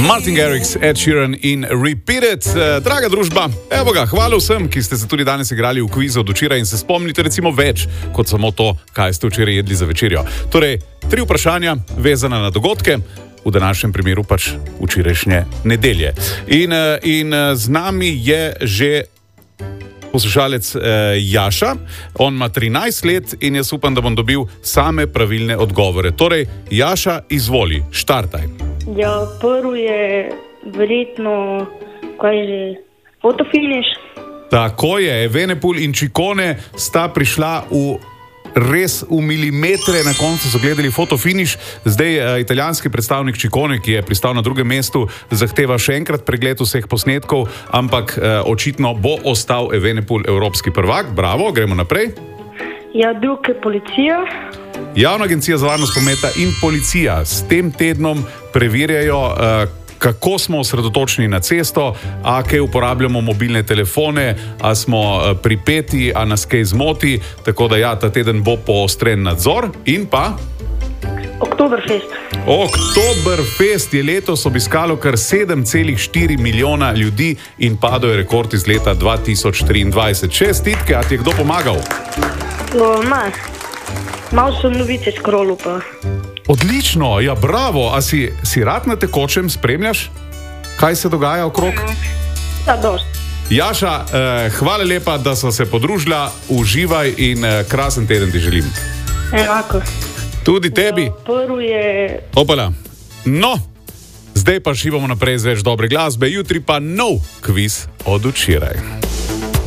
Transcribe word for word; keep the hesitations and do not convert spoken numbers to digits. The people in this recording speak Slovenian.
Martin Garrix, Ed Sheeran in Repeat It. Draga družba, evo ga, hvala vsem, ki ste se tudi danes igrali v kvizu od včeraj in se spomnite recimo več, kot samo to, kaj ste včeraj jedli za večerjo. Torej, tri vprašanja vezana na dogodke, v današnjem primeru pač včerajšnje nedelje. In, in z nami je že poslušalec eh, Jaša, on ima trinajst let in jaz upam, da bom dobil same pravilne odgovore. Torej, Jaša, izvoli, štartaj. Ja, prvi je verjetno, kaj že, fotofiniš. Tako je, Evenepoel in Ciccone sta prišla v res v milimetre, na koncu so gledali fotofiniš. Zdaj uh, italijanski predstavnik Ciccone, ki je pristal na drugem mestu, zahteva še enkrat pregled vseh posnetkov, ampak uh, očitno bo ostal Evenepoel evropski prvak. Bravo, gremo naprej. Ja, druga je policija. Javna agencija za varnost prometa in policija s tem tednom preverjajo, uh, kako smo osredotočeni na cesto, a kaj uporabljamo mobilne telefone, a smo uh, pripeti, a nas kaj zmoti, tako da ja, ta teden bo poostren nadzor. In pa Oktoberfest. Oktoberfest je letos obiskalo kar sedem celih štiri milijona ljudi in padel je rekord iz leta dva tisoč triindvajset. Čestitke, a ti je kdo pomagal? O, ma. Malo sem novice scrollu pa. Odlično, ja bravo, a si, si rad na tekočem spremljaš, kaj se dogaja okrog? Ja, dost. Jaša, eh, hvala lepa, da sva se podružila, uživaj in eh, krasen teden ti želim. Enako. Tudi tebi. Ja, prvi je... Opala. No, zdaj pa šivamo naprej z več dobre glasbe, jutri pa nov kviz od včeraj.